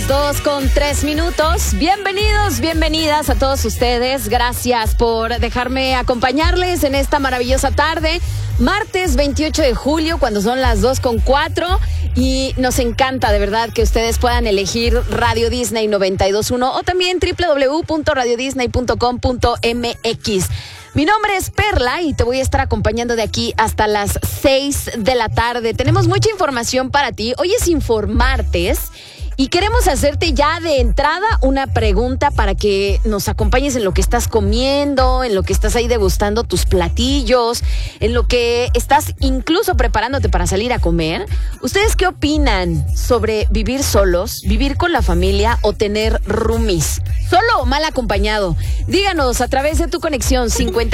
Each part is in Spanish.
las 2:03. Bienvenidos, bienvenidas a todos ustedes. Gracias por dejarme acompañarles en esta maravillosa tarde. Martes 28 de julio, cuando son las 2:04. Y nos encanta de verdad que ustedes puedan elegir Radio Disney 92.1 o también www.radiodisney.com.mx. Mi nombre es Perla y te voy a estar acompañando de aquí hasta las 6 de la tarde. Tenemos mucha información para ti. Hoy es Informartes y queremos hacerte ya de entrada una pregunta para que nos acompañes en lo que estás comiendo, en lo que estás ahí degustando tus platillos, en lo que estás incluso preparándote para salir a comer. ¿Ustedes qué opinan sobre vivir solos, vivir con la familia o tener roomies? ¿Solo o mal acompañado? Díganos a través de tu conexión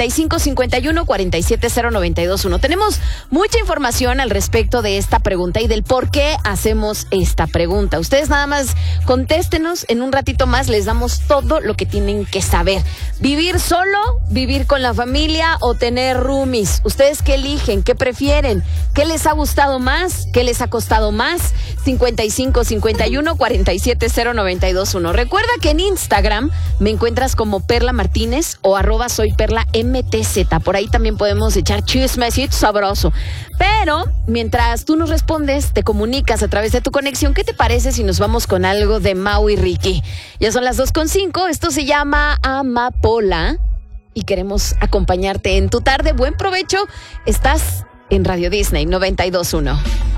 5551-470-921. Tenemos mucha información al respecto de esta pregunta y del por qué hacemos esta pregunta. Ustedes nada más contéstenos, en un ratito más les damos todo lo que tienen que saber. ¿Vivir solo, vivir con la familia o tener roomies? ¿Ustedes qué eligen? ¿Qué prefieren? ¿Qué les ha gustado más? ¿Qué les ha costado más? 5551-470-921. Recuerda que en Instagram me encuentras como Perla Martínez o @soyperlamtz. Por ahí también podemos echar chismecito sabroso. Pero mientras tú nos respondes, te comunicas a través de tu conexión. ¿Qué te parece si nos vamos con algo de Mau y Ricky? Ya son las 2:05. Esto se llama Amapola y queremos acompañarte en tu tarde. Buen provecho. Estás en Radio Disney 92.1.